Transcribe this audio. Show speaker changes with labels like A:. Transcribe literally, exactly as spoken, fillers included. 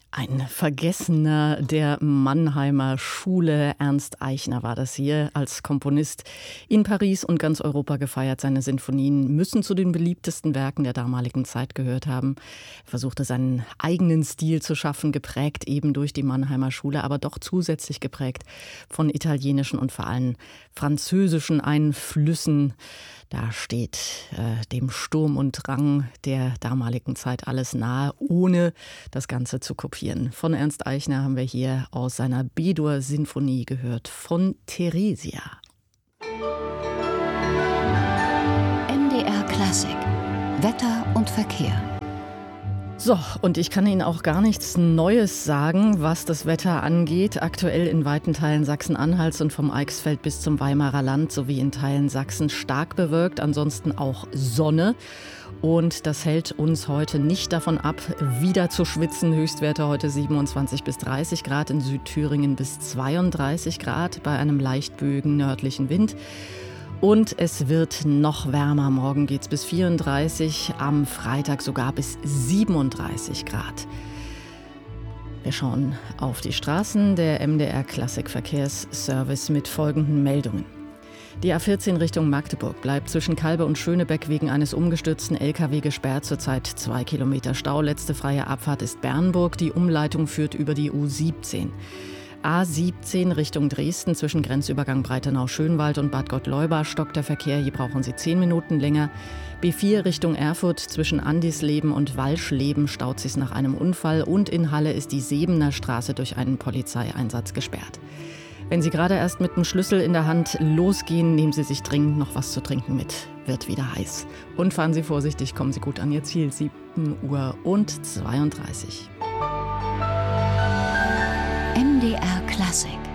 A: Ein Vergessener der Mannheimer Schule. Ernst Eichner war das hier, als Komponist in Paris und ganz Europa gefeiert. Seine Sinfonien müssen zu den beliebtesten Werken der damaligen Zeit gehört haben. Er versuchte seinen eigenen Stil zu schaffen, geprägt eben durch die Mannheimer Schule, aber doch zusätzlich geprägt von italienischen und vor allem französischen Einflüssen. Da steht äh, dem Sturm und Drang der damaligen Zeit alles nahe, ohne das Ganze zu kopieren. Von Ernst Eichner haben wir hier aus seiner B-Dur-Sinfonie gehört, von Theresia.
B: M D R Klassik, Wetter und Verkehr.
A: So, und ich kann Ihnen auch gar nichts Neues sagen, was das Wetter angeht. Aktuell in weiten Teilen Sachsen-Anhalts und vom Eichsfeld bis zum Weimarer Land sowie in Teilen Sachsen stark bewölkt, ansonsten auch Sonne. Und das hält uns heute nicht davon ab, wieder zu schwitzen. Höchstwerte heute siebenundzwanzig bis dreißig Grad, in Südthüringen bis zweiunddreißig Grad bei einem leicht böigen nördlichen Wind. Und es wird noch wärmer. Morgen geht es bis vierunddreißig, am Freitag sogar bis siebenunddreißig Grad. Wir schauen auf die Straßen. Der M D R Klassikverkehrsservice mit folgenden Meldungen. Die A vierzehn Richtung Magdeburg bleibt zwischen Kalbe und Schönebeck wegen eines umgestürzten L K W gesperrt. Zurzeit zwei Kilometer Stau. Letzte freie Abfahrt ist Bernburg. Die Umleitung führt über die U siebzehn. A siebzehn Richtung Dresden zwischen Grenzübergang Breitenau-Schönwald und Bad Gottleuba stockt der Verkehr. Hier brauchen Sie zehn Minuten länger. B vier Richtung Erfurt zwischen Andisleben und Walschleben staut sich nach einem Unfall. Und in Halle ist die Sebener Straße durch einen Polizeieinsatz gesperrt. Wenn Sie gerade erst mit dem Schlüssel in der Hand losgehen, nehmen Sie sich dringend noch was zu trinken mit. Wird wieder heiß. Und fahren Sie vorsichtig, kommen Sie gut an Ihr Ziel. sieben Uhr und zweiunddreißig.
B: M D R Klassik.